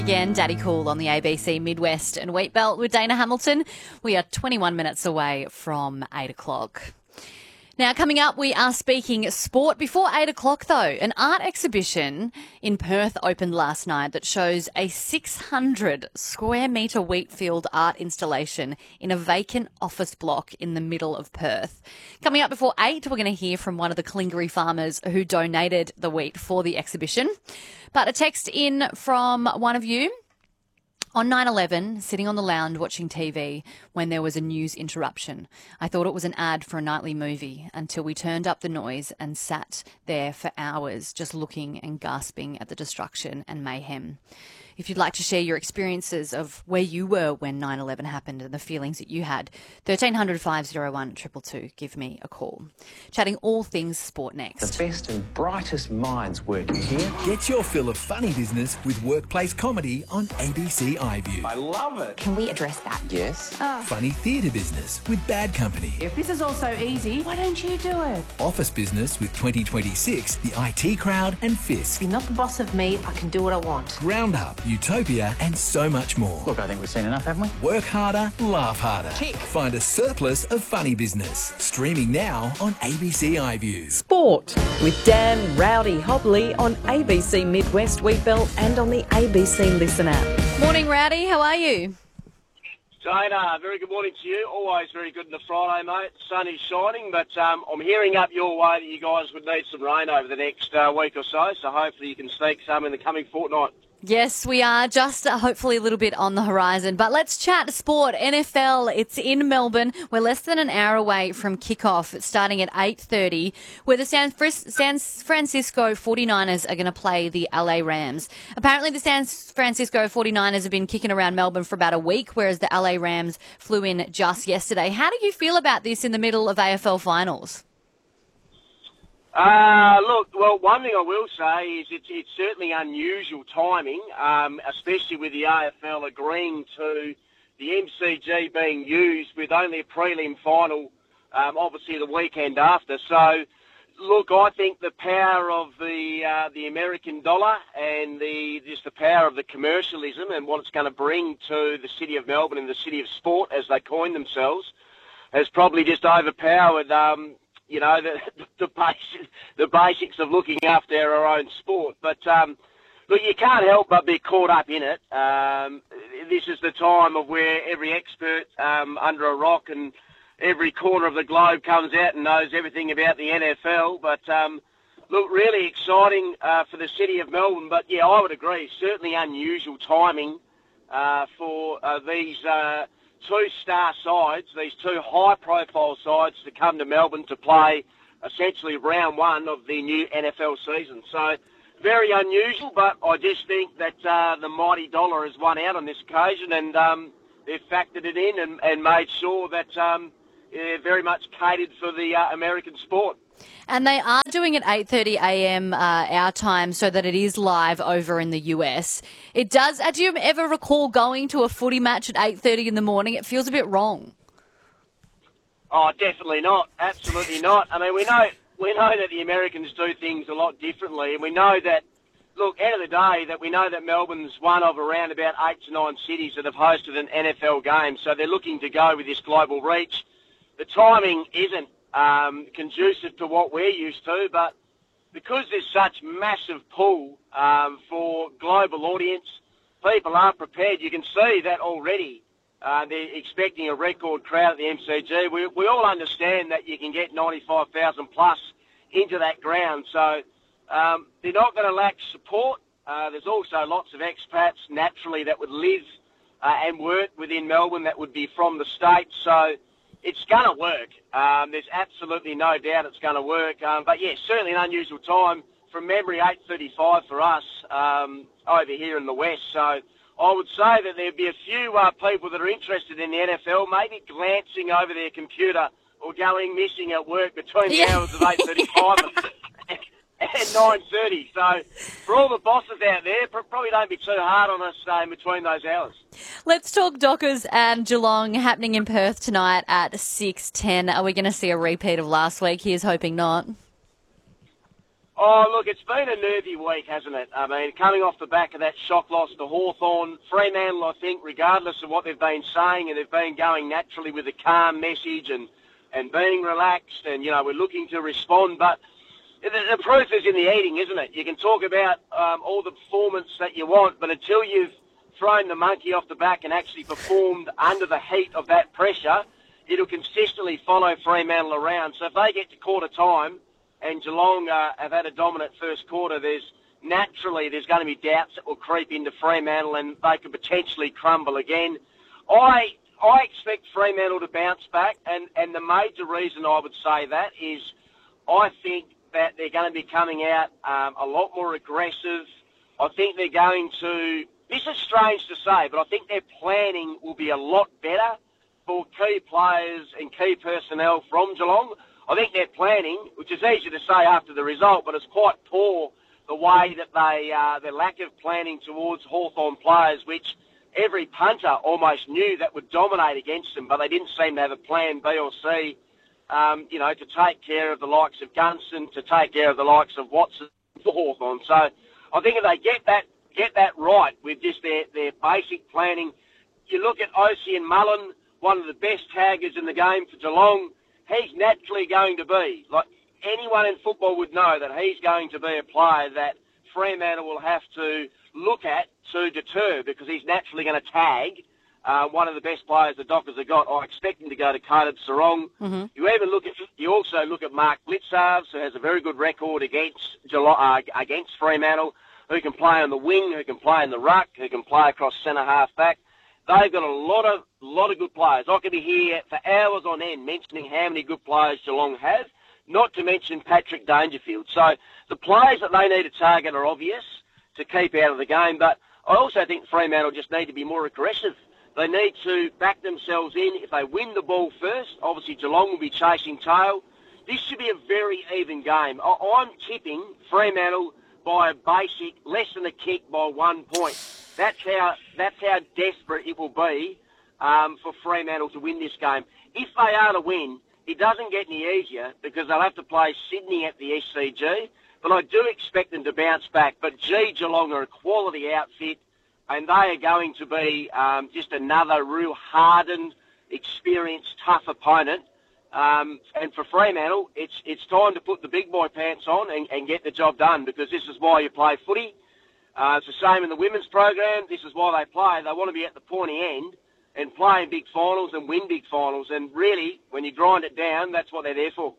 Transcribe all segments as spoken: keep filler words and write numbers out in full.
Again, Daddy Cool on the A B C Midwest and Wheat Belt with Dana Hamilton. We are twenty-one minutes away from eight o'clock. Now, coming up, we are speaking sport. Before eight o'clock, though, an art exhibition in Perth opened last night that shows a six hundred square metre wheat field art installation in a vacant office block in the middle of Perth. Coming up before eight, we're going to hear from one of the Kalingaree farmers who donated the wheat for the exhibition. But a text in from one of you. On nine eleven, sitting on the lounge watching T V when there was a news interruption. I thought it was an ad for a nightly movie until we turned up the noise and sat there for hours just looking and gasping at the destruction and mayhem. If you'd like to share your experiences of where you were when nine eleven happened and the feelings that you had, thirteen hundred, five oh one, two two two, give me a call. Chatting all things sport next. The best and brightest minds working here. Get your fill of funny business with workplace comedy on A B C iView. I love it. Can we address that? Yes. Oh. Funny theatre business with Bad Company. If this is all so easy, why don't you do it? Office business with twenty twenty-six, the I T Crowd and Fisk. You're not the boss of me, I can do what I want. Round Up, Utopia and so much more. Look, I think we've seen enough, haven't we? Work harder, laugh harder. Tick. Find a surplus of funny business. Streaming now on A B C iView. Sport with Dan Rowdy Hobley on A B C Midwest Wheat Belt and on the A B C Listen app. Morning, Rowdy. How are you? Dana, very good morning to you. Always very good on the Friday, mate. Sun is shining, but um, I'm hearing up your way that you guys would need some rain over the next uh, week or so, so hopefully you can sneak some in the coming fortnight. Yes, we are just uh, hopefully a little bit on the horizon. But let's chat sport. N F L, it's in Melbourne. We're less than an hour away from kickoff. It's starting at eight thirty, where the San, Fris- San Francisco forty-niners are going to play the L A Rams. Apparently the San Francisco forty-niners have been kicking around Melbourne for about a week, whereas the L A Rams flew in just yesterday. How do you feel about this in the middle of A F L finals? Uh, look, well, one thing I will say is it's, it's certainly unusual timing, um, especially with the A F L agreeing to the M C G being used with only a prelim final, um, obviously the weekend after. So, look, I think the power of the uh, the American dollar and the just the power of the commercialism and what it's going to bring to the city of Melbourne and the city of sport, as they coin themselves, has probably just overpowered um, you know, the, the, basic, the basics of looking after our own sport. But, um, look, you can't help but be caught up in it. Um, this is the time of where every expert um, under a rock and every corner of the globe comes out and knows everything about the N F L. But, um, look, really exciting uh, for the city of Melbourne. But, yeah, I would agree, certainly unusual timing uh, for uh, these uh two star sides, these two high-profile sides to come to Melbourne to play essentially round one of the new N F L season. So very unusual, but I just think that uh, the mighty dollar has won out on this occasion, and um, they've factored it in and, and made sure that um, they're very much catered for the uh, American sport. And they are doing it eight thirty a.m. Uh, our time so that it is live over in the U S. It does. Uh, do you ever recall going to a footy match at eight thirty in the morning? It feels a bit wrong. Oh, definitely not. Absolutely not. I mean, we know we know that the Americans do things a lot differently, and we know that, look, end of the day, that we know that Melbourne's one of around about eight to nine cities that have hosted an N F L game, so they're looking to go with this global reach. The timing isn't Um, conducive to what we're used to, but because there's such massive pull um, for global audience, people are prepared. You can see that already. Uh, they're expecting a record crowd at the M C G. We, we all understand that you can get ninety-five thousand plus into that ground, so um, they're not going to lack support. Uh, there's also lots of expats naturally that would live uh, and work within Melbourne that would be from the States, so it's going to work. Um, there's absolutely no doubt it's going to work. Um, but, yeah, certainly an unusual time. From memory, eight thirty-five for us um, over here in the West. So I would say that there'd be a few uh, people that are interested in the N F L, maybe glancing over their computer or going missing at work between the yeah. hours of eight thirty-five and, and nine thirty. So for all the bosses out there, probably don't be too hard on us uh, in between those hours. Let's talk Dockers and Geelong happening in Perth tonight at six ten. Are we going to see a repeat of last week? Here's hoping not. Oh, look, it's been a nervy week, hasn't it? I mean, coming off the back of that shock loss to Hawthorn, Fremantle, I think, regardless of what they've been saying, and they've been going naturally with a calm message and, and being relaxed, and, you know, we're looking to respond, but the, the proof is in the eating, isn't it? You can talk about um, all the performance that you want, but until you've thrown the monkey off the back and actually performed under the heat of that pressure, it'll consistently follow Fremantle around. So if they get to quarter time, and Geelong uh, have had a dominant first quarter, there's naturally there's going to be doubts that will creep into Fremantle and they could potentially crumble again. I I expect Fremantle to bounce back, and, and the major reason I would say that is I think that they're going to be coming out um, a lot more aggressive. I think they're going to, this is strange to say, but I think their planning will be a lot better for key players and key personnel from Geelong. I think their planning, which is easy to say after the result, but it's quite poor the way that they, uh, their lack of planning towards Hawthorn players, which every punter almost knew that would dominate against them, but they didn't seem to have a plan B or C, um, you know, to take care of the likes of Gunston, to take care of the likes of Watson for Hawthorn. So I think if they get that get that right with just their, their basic planning, you look at Ossie and Mullen, one of the best taggers in the game for Geelong. He's naturally going to be, like anyone in football would know, that he's going to be a player that Fremantle will have to look at to deter, because he's naturally going to tag uh, one of the best players the Dockers have got. I expect him to go to Caleb Sarong. Mm-hmm. You even look at, you also look at Mark Blitzarves, who has a very good record against Geelong, uh, against Fremantle, who can play on the wing, who can play in the ruck, who can play across centre half back. They've got a lot of lot of good players. I could be here for hours on end mentioning how many good players Geelong have, not to mention Patrick Dangerfield. So the players that they need to target are obvious to keep out of the game, but I also think Fremantle just need to be more aggressive. They need to back themselves in. If they win the ball first, obviously Geelong will be chasing tail. This should be a very even game. I'm tipping Fremantle by a basic, less than a kick by one point. That's how that's how desperate it will be um, for Fremantle to win this game. If they are to win, it doesn't get any easier because they'll have to play Sydney at the S C G, but I do expect them to bounce back. But gee, Geelong are a quality outfit, and they are going to be um, just another real hardened, experienced, tough opponent. Um, and for Fremantle, it's it's time to put the big boy pants on and, and get the job done, because this is why you play footy. Uh, it's the same in the women's program. This is why they play. They want to be at the pointy end and play in big finals and win big finals. And really, when you grind it down, that's what they're there for.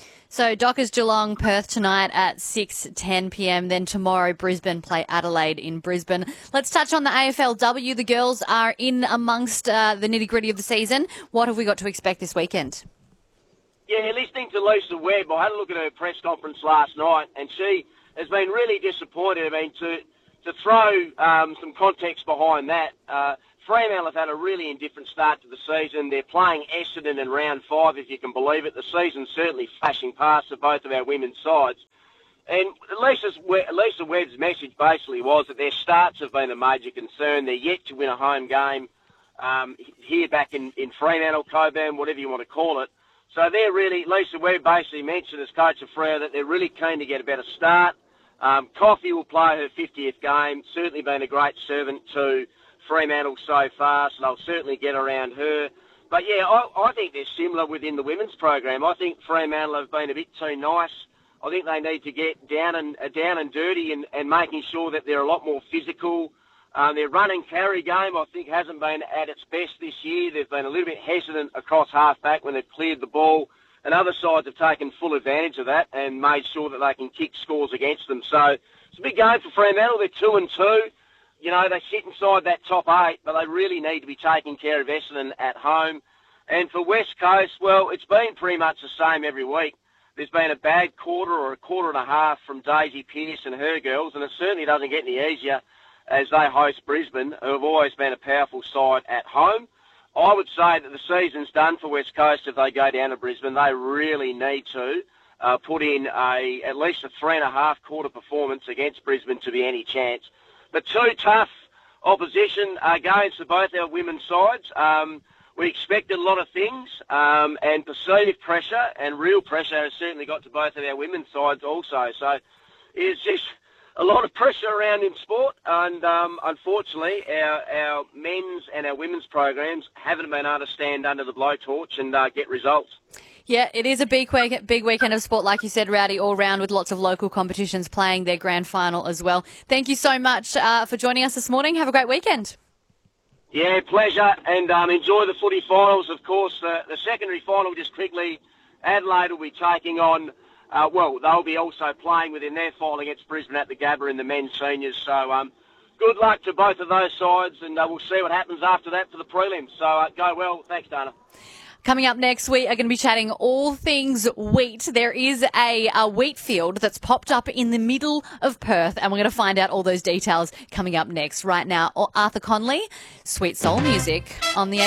So Dockers Geelong, Perth tonight at six ten p.m. Then tomorrow Brisbane play Adelaide in Brisbane. Let's touch on the A F L W. The girls are in amongst uh, the nitty-gritty of the season. What have we got to expect this weekend? Yeah, listening to Lisa Webb, I had a look at her press conference last night, and she has been really disappointed. I mean, to to throw um, some context behind that, uh, Fremantle have had a really indifferent start to the season. They're playing Essendon in round five, if you can believe it. The season's certainly flashing past for both of our women's sides. And Lisa's, Lisa Webb's message basically was that their starts have been a major concern. They're yet to win a home game um, here back in, in Fremantle, Coburn, whatever you want to call it. So they're really, Lisa Webb basically mentioned as coach of Freo that they're really keen to get a better start. Um, Coffey will play her fiftieth game, certainly been a great servant to Fremantle so far, so they'll certainly get around her. But yeah, I, I think they're similar within the women's program. I think Fremantle have been a bit too nice. I think they need to get down and uh, down and dirty and, and making sure that they're a lot more physical. Um, their run and carry game, I think, hasn't been at its best this year. They've been a little bit hesitant across half-back when they've cleared the ball, and other sides have taken full advantage of that and made sure that they can kick scores against them. So it's a big game for Fremantle. They're two and two. You know, they sit inside that top eight, but they really need to be taking care of Essendon at home. And for West Coast, well, it's been pretty much the same every week. There's been a bad quarter or a quarter and a half from Daisy Pearce and her girls, and it certainly doesn't get any easier as they host Brisbane, who have always been a powerful side at home. I would say that the season's done for West Coast if they go down to Brisbane. They really need to uh, put in a at least a three and a half quarter performance against Brisbane to be any chance. But two tough opposition against both our women's sides. Um, we expected a lot of things, um, and perceived pressure and real pressure has certainly got to both of our women's sides also. So is just a lot of pressure around in sport, and um, unfortunately, our, our men's and our women's programs haven't been able to stand under the blowtorch and uh, get results. Yeah, it is a big week, big weekend of sport, like you said, Rowdy, all round with lots of local competitions playing their grand final as well. Thank you so much uh, for joining us this morning. Have a great weekend. Yeah, pleasure, and um, enjoy the footy finals. Of course, the, the secondary final, just quickly, Adelaide will be taking on, uh, well, they'll be also playing within their final against Brisbane at the Gabba in the men's seniors. So um, good luck to both of those sides, and uh, we'll see what happens after that for the prelims. So uh, go well. Thanks, Dana. Coming up next, we are going to be chatting all things wheat. There is a, a wheat field that's popped up in the middle of Perth, and we're going to find out all those details coming up next. Right now, Arthur Conley, Sweet Soul Music on the